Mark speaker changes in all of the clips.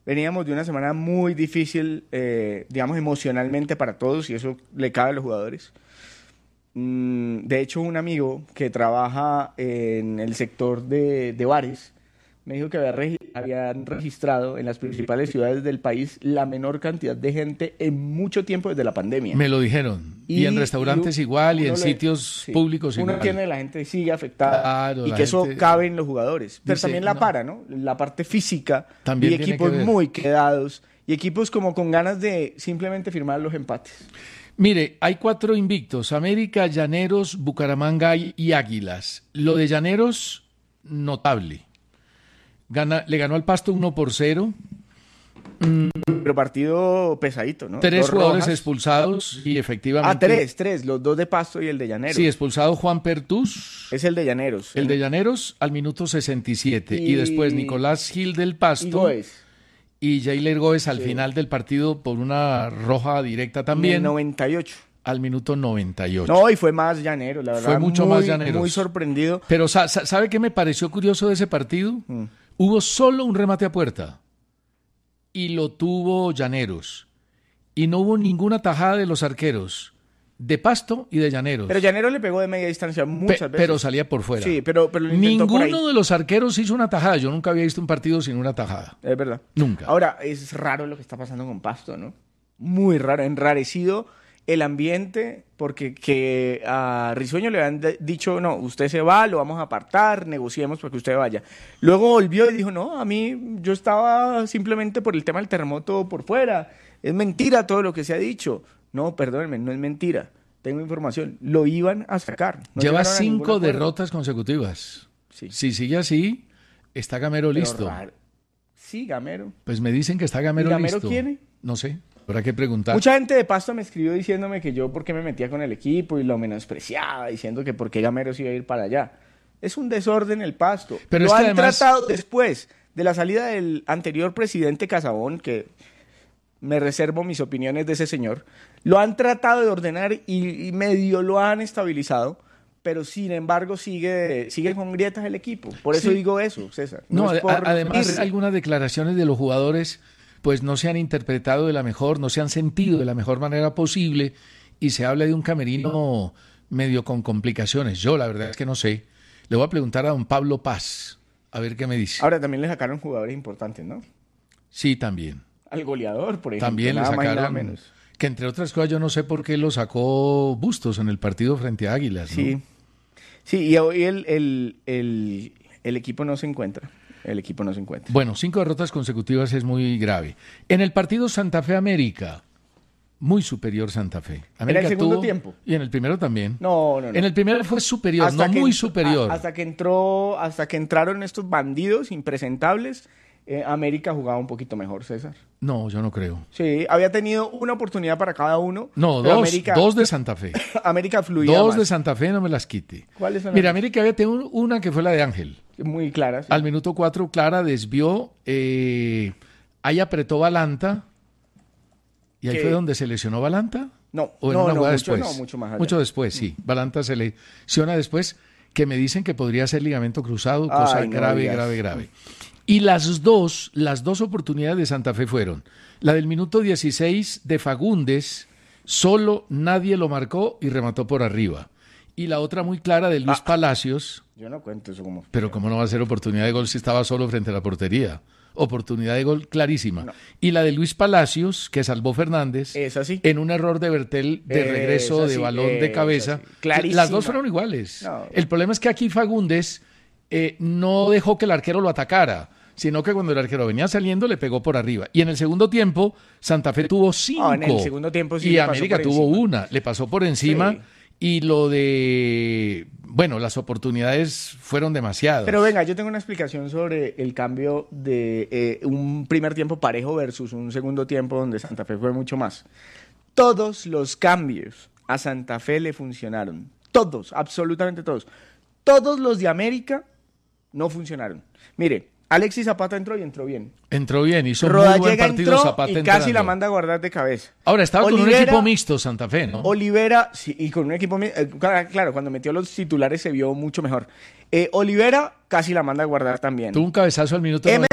Speaker 1: Veníamos de una semana muy difícil, digamos, emocionalmente para todos, y eso le cabe a los jugadores. De hecho, un amigo que trabaja en el sector de bares me dijo que habían registrado en las principales ciudades del país la menor cantidad de gente en mucho tiempo desde la pandemia.
Speaker 2: Me lo dijeron. Y en restaurantes igual, y en sitios públicos igual.
Speaker 1: Uno entiende que la gente sigue afectada,
Speaker 2: claro,
Speaker 1: y que eso cabe en los jugadores. Pero
Speaker 2: dice,
Speaker 1: también ¿no? La parte física,
Speaker 2: también
Speaker 1: y equipos muy quedados, y equipos como con ganas de simplemente firmar los empates.
Speaker 2: Mire, hay 4 invictos: América, Llaneros, Bucaramanga y Águilas. Lo de Llaneros, notable. Le ganó al Pasto 1-0.
Speaker 1: Pero partido pesadito, ¿no?
Speaker 2: 3 jugadores
Speaker 1: rojas
Speaker 2: expulsados y efectivamente...
Speaker 1: 3, los 2 de Pasto y el de Llaneros.
Speaker 2: Sí, expulsado Juan Pertús.
Speaker 1: Es el de Llaneros.
Speaker 2: El de Llaneros al minuto 67. Y después Nicolás Gil del Pasto. Y Jailer Góez al final del partido por una roja directa también.
Speaker 1: En el 98.
Speaker 2: Al minuto 98.
Speaker 1: No, y fue más Llaneros, la verdad.
Speaker 2: Fue mucho más Llaneros.
Speaker 1: Muy sorprendido.
Speaker 2: Pero ¿sabe qué me pareció curioso de ese partido? Hubo solo un remate a puerta. Y lo tuvo Llaneros. Y no hubo ninguna tajada de los arqueros, de Pasto y de Llaneros.
Speaker 1: Pero Llaneros le pegó de media distancia muchas veces.
Speaker 2: Pero salía por fuera.
Speaker 1: Sí, pero
Speaker 2: ninguno de los arqueros hizo una tajada. Yo nunca había visto un partido sin una tajada.
Speaker 1: Es verdad.
Speaker 2: Nunca.
Speaker 1: Ahora, es raro lo que está pasando con Pasto, ¿no? Muy raro, enrarecido el ambiente, porque que a Risueño le habían dicho, no, usted se va, lo vamos a apartar, negociemos para que usted vaya. Luego volvió y dijo, no, a mí yo estaba simplemente por el tema del terremoto por fuera. Es mentira todo lo que se ha dicho. No, perdónenme, no es mentira. Tengo información. Lo iban a sacar. No
Speaker 2: lleva 5 derrotas consecutivas.
Speaker 1: Sí.
Speaker 2: Si sigue así, está Gamero listo.
Speaker 1: Sí, Gamero.
Speaker 2: Pues me dicen que está Gamero listo.
Speaker 1: ¿Y Gamero quién?
Speaker 2: No sé. Habrá que preguntar.
Speaker 1: Mucha gente de Pasto me escribió diciéndome que yo por qué me metía con el equipo y lo menospreciaba, diciendo que por qué Gamero se iba a ir para allá. Es un desorden el Pasto.
Speaker 2: Pero
Speaker 1: lo
Speaker 2: es que
Speaker 1: han tratado después de la salida del anterior presidente Casabón, que me reservo mis opiniones de ese señor. Lo han tratado de ordenar y medio lo han estabilizado, pero sin embargo sigue con grietas el equipo. Por eso digo eso, César.
Speaker 2: Además, algunas declaraciones de los jugadores pues no se han interpretado de la mejor, no se han sentido de la mejor manera posible, y se habla de un camerino medio con complicaciones. Yo la verdad es que no sé. Le voy a preguntar a don Pablo Paz, a ver qué me dice.
Speaker 1: Ahora también le sacaron jugadores importantes, ¿no?
Speaker 2: Sí, también.
Speaker 1: Al goleador, por ejemplo.
Speaker 2: También le sacaron,
Speaker 1: nada menos.
Speaker 2: Que entre otras cosas yo no sé por qué lo sacó Bustos en el partido frente a Águilas, ¿no?
Speaker 1: Sí, y hoy el equipo no se encuentra. El equipo no se encuentra.
Speaker 2: Bueno, 5 derrotas consecutivas es muy grave. En el partido Santa Fe América, muy superior Santa Fe. América
Speaker 1: en el segundo tiempo.
Speaker 2: Y en el primero también.
Speaker 1: No.
Speaker 2: En el primero fue superior, no muy superior.
Speaker 1: Hasta que entraron estos bandidos impresentables, América jugaba un poquito mejor, César.
Speaker 2: No, yo no creo.
Speaker 1: Sí, había tenido una oportunidad para cada uno.
Speaker 2: No, dos de Santa Fe.
Speaker 1: América fluía
Speaker 2: Dos
Speaker 1: más.
Speaker 2: de Santa Fe, no me las quite.
Speaker 1: ¿Cuáles son?
Speaker 2: Mira, América había tenido una que fue la de Ángel.
Speaker 1: Muy clara. Sí.
Speaker 2: Al minuto 4, Clara desvió, ahí apretó Balanta, y ahí fue donde se lesionó Balanta.
Speaker 1: No,
Speaker 2: ¿O en una jugada después?
Speaker 1: Mucho más allá.
Speaker 2: Mucho después, sí. Balanta se lesiona después, que me dicen que podría ser ligamento cruzado, cosa grave. Y las dos oportunidades de Santa Fe fueron la del minuto 16 de Fagundes, solo, nadie lo marcó y remató por arriba. Y la otra muy clara de Luis Palacios.
Speaker 1: Yo no cuento eso como...
Speaker 2: Pero ¿cómo no va a ser oportunidad de gol si estaba solo frente a la portería? Oportunidad de gol clarísima. No. Y la de Luis Palacios, que salvó Fernández, en un error de Bertel de regreso de balón de cabeza. Las dos fueron iguales. No. El problema es que aquí Fagundes no dejó que el arquero lo atacara, sino que cuando el arquero venía saliendo le pegó por arriba. Y en el segundo tiempo, Santa Fe tuvo 5.
Speaker 1: En el segundo tiempo sí
Speaker 2: y América tuvo una. Le pasó por encima. Sí. Y lo de... Bueno, las oportunidades fueron demasiadas.
Speaker 1: Pero venga, yo tengo una explicación sobre el cambio de un primer tiempo parejo versus un segundo tiempo donde Santa Fe fue mucho más. Todos los cambios a Santa Fe le funcionaron. Todos, absolutamente todos. Todos los de América no funcionaron. Mire, Alexis Zapata entró y entró bien.
Speaker 2: Entró bien, hizo muy buen partido Zapata
Speaker 1: y
Speaker 2: entrando.
Speaker 1: casi la manda a guardar de cabeza.
Speaker 2: Ahora, estaba con un equipo mixto Santa Fe, ¿no?
Speaker 1: Olivera, sí, y con un equipo mixto. Claro, cuando metió los titulares se vio mucho mejor. Olivera casi la manda a guardar también.
Speaker 2: Tuvo un cabezazo al minuto
Speaker 1: Emerson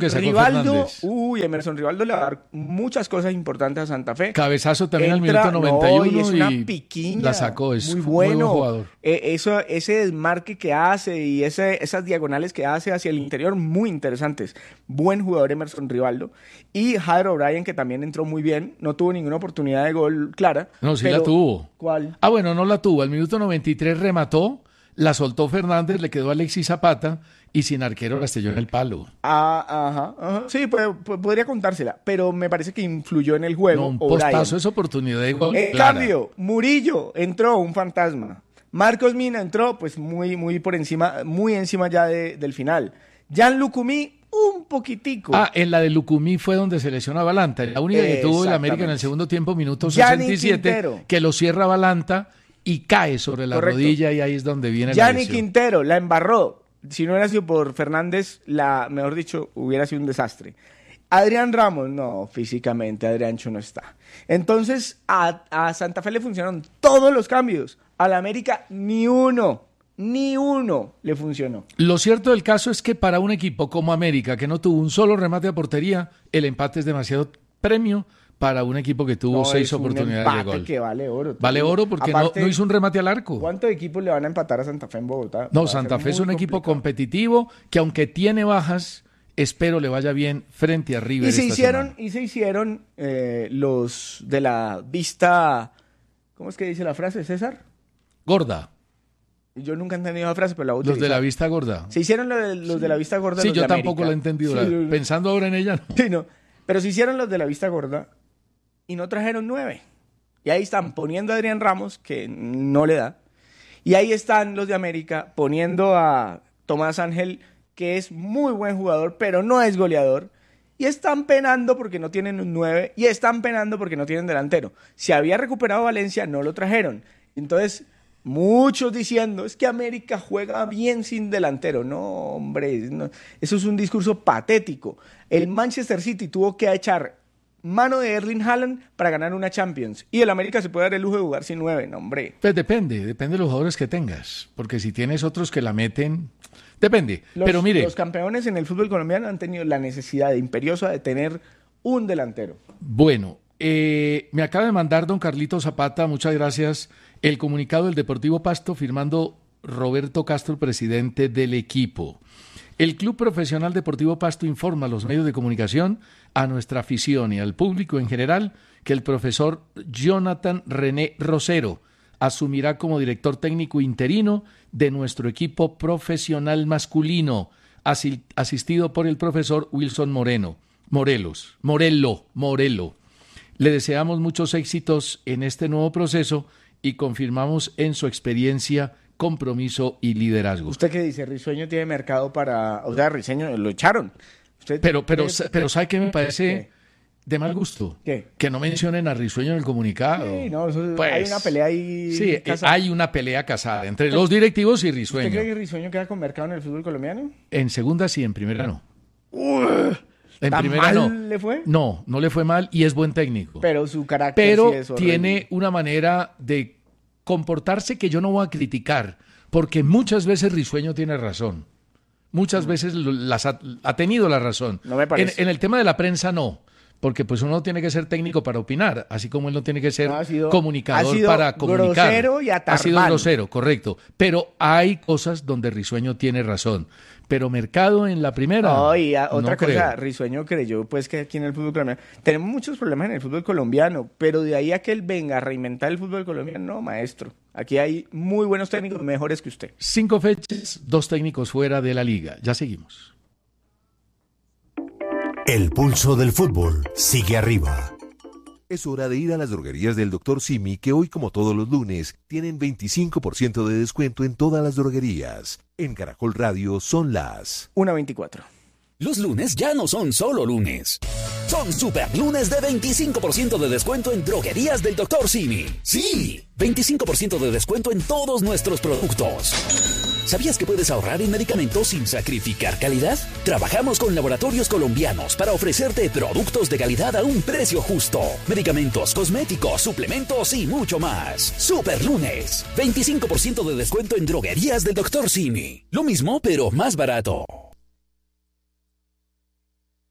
Speaker 2: que sacó
Speaker 1: Rivaldo,
Speaker 2: Fernández.
Speaker 1: Emerson Rivaldo le va a dar muchas cosas importantes a Santa Fe.
Speaker 2: Cabezazo también al minuto 91
Speaker 1: y es una
Speaker 2: y
Speaker 1: piquiña.
Speaker 2: la sacó, es
Speaker 1: muy bueno.
Speaker 2: Muy buen jugador.
Speaker 1: Ese desmarque que hace y esas diagonales que hace hacia el interior, muy interesantes. Buen jugador Emerson Rivaldo. Y Jader O'Brien, que también entró muy bien, no tuvo ninguna oportunidad de gol clara.
Speaker 2: No, sí la tuvo.
Speaker 1: ¿Cuál?
Speaker 2: Bueno, no la tuvo. Al minuto 93 remató, la soltó Fernández, le quedó Alexis Zapata y sin arquero la estrelló en el palo.
Speaker 1: Ajá. Sí, podría contársela, pero me parece que influyó en el juego.
Speaker 2: No, un postazo es oportunidad de gol.
Speaker 1: En cambio, Murillo entró, un fantasma. Marcos Mina entró, pues muy por encima, muy encima ya del final. Jan Lucumí, un poquitico.
Speaker 2: En la de Lucumí fue donde se lesionó a Balanta. La única que tuvo el América en el segundo tiempo, minuto 67, que lo cierra Balanta y cae sobre la rodilla y ahí es donde viene la lesión.
Speaker 1: Quintero la embarró. Si no hubiera sido por Fernández, mejor dicho, hubiera sido un desastre. Adrián Ramos, no, físicamente Adriancho no está. Entonces, a Santa Fe le funcionaron todos los cambios. A la América, ni uno le funcionó.
Speaker 2: Lo cierto del caso es que para un equipo como América, que no tuvo un solo remate a portería, el empate es demasiado premio para un equipo que tuvo 6 oportunidades de gol.
Speaker 1: Que vale oro.
Speaker 2: Vale oro porque aparte, no hizo un remate al arco.
Speaker 1: ¿Cuántos equipos le van a empatar a Santa Fe en Bogotá?
Speaker 2: No, Santa Fe es un equipo competitivo que aunque tiene bajas, espero le vaya bien frente a River.
Speaker 1: Se hicieron los de la vista, ¿cómo es que dice la frase, César?
Speaker 2: Gorda.
Speaker 1: Yo nunca he entendido la frase, pero la voy a
Speaker 2: utilizar. Los de la vista gorda.
Speaker 1: Se hicieron los de la vista gorda.
Speaker 2: Sí,
Speaker 1: los
Speaker 2: yo
Speaker 1: de
Speaker 2: tampoco
Speaker 1: América.
Speaker 2: la he entendido. Sí, pensando ahora en ella, no.
Speaker 1: Sí, no. Pero se hicieron los de la vista gorda y no trajeron 9. Y ahí están poniendo a Adrián Ramos, que no le da. Y ahí están los de América poniendo a Tomás Ángel, que es muy buen jugador, pero no es goleador. Y están penando porque no tienen un 9 y están penando porque no tienen delantero. Si había recuperado Valencia, no lo trajeron. Entonces, muchos diciendo, es que América juega bien sin delantero. No, hombre, no. Eso es un discurso patético. El Manchester City tuvo que echar mano de Erling Haaland para ganar una Champions. Y el América se puede dar el lujo de jugar sin 9, no, hombre.
Speaker 2: Pues depende de los jugadores que tengas. Porque si tienes otros que la meten, depende. Pero mire,
Speaker 1: los campeones en el fútbol colombiano han tenido la necesidad imperiosa de tener un delantero.
Speaker 2: Bueno, me acaba de mandar don Carlito Zapata, muchas gracias, el comunicado del Deportivo Pasto firmando Roberto Castro, presidente del equipo. El Club Profesional Deportivo Pasto informa a los medios de comunicación, a nuestra afición y al público en general que el profesor Jonathan René Rosero asumirá como director técnico interino de nuestro equipo profesional masculino, asistido por el profesor Wilson Morello. Le deseamos muchos éxitos en este nuevo proceso y confirmamos en su experiencia, compromiso y liderazgo.
Speaker 1: ¿Usted qué dice? Risueño tiene mercado para... O sea, Risueño lo echaron.
Speaker 2: Pero ¿sabe qué me parece
Speaker 1: ¿Qué?
Speaker 2: de mal gusto?
Speaker 1: ¿Qué?
Speaker 2: Que no mencionen a Risueño en el comunicado.
Speaker 1: Sí, no,
Speaker 2: pues,
Speaker 1: hay una pelea ahí.
Speaker 2: Sí, hay una pelea casada entre los directivos y Risueño.
Speaker 1: ¿Usted cree que Risueño queda con mercado en el fútbol colombiano?
Speaker 2: En segunda sí, en primera no. En
Speaker 1: ¿Tan
Speaker 2: primera
Speaker 1: mal
Speaker 2: no.
Speaker 1: le fue?
Speaker 2: No le fue mal y es buen técnico.
Speaker 1: Pero su carácter
Speaker 2: Pero
Speaker 1: sí es horrible.
Speaker 2: tiene una manera de comportarse que yo no voy a criticar, porque muchas veces Risueño tiene razón. Muchas veces ha tenido la razón.
Speaker 1: No me parece.
Speaker 2: En el tema de la prensa no, porque pues uno tiene que ser técnico para opinar, así como él no tiene que ser comunicador para comunicar.
Speaker 1: Grosero y atarmán.
Speaker 2: Ha sido grosero, correcto. Pero hay cosas donde Risueño tiene razón. Pero mercado en la primera.
Speaker 1: Otra cosa, Risueño creyó pues que aquí en el fútbol colombiano tenemos muchos problemas en el fútbol colombiano, pero de ahí a que él venga a reinventar el fútbol colombiano, no, maestro. Aquí hay muy buenos técnicos, mejores que usted.
Speaker 2: 5 fechas, 2 técnicos fuera de la liga. Ya seguimos.
Speaker 3: El pulso del fútbol sigue arriba. Es hora de ir a las droguerías del Dr. Simi, que hoy, como todos los lunes, tienen 25% de descuento en todas las droguerías. En Caracol Radio son las
Speaker 1: 1:24.
Speaker 4: Los lunes ya no son solo lunes. Son super lunes de 25% de descuento en droguerías del Dr. Simi. ¡Sí! 25% de descuento en todos nuestros productos. ¿Sabías que puedes ahorrar en medicamentos sin sacrificar calidad? Trabajamos con laboratorios colombianos para ofrecerte productos de calidad a un precio justo. Medicamentos, cosméticos, suplementos y mucho más. Super lunes. 25% de descuento en droguerías del Dr. Simi. Lo mismo, pero más barato.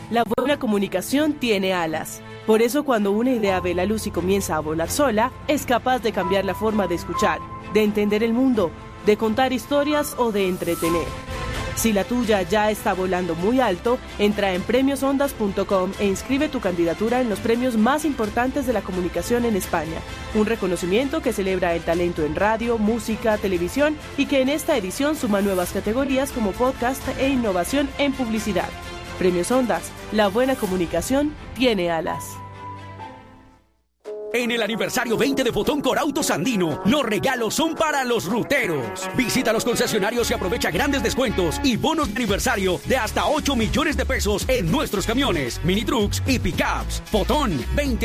Speaker 5: la buena comunicación tiene alas. Por eso cuando una idea ve la luz y comienza a volar sola, es capaz de cambiar la forma de escuchar, de entender el mundo, de contar historias o de entretener. Si la tuya ya está volando muy alto, entra en premiosondas.com e inscribe tu candidatura en los premios más importantes de la comunicación en España. Un reconocimiento que celebra el talento en radio, música, televisión y que en esta edición suma nuevas categorías como podcast e innovación en publicidad. Premios Ondas, la buena comunicación tiene alas.
Speaker 4: En el aniversario 20 de Fotón Corautos Andino, los regalos son para los ruteros. Visita los concesionarios y aprovecha grandes descuentos y bonos de aniversario de hasta 8 millones de pesos en nuestros camiones, mini trucks y pickups. Fotón, 20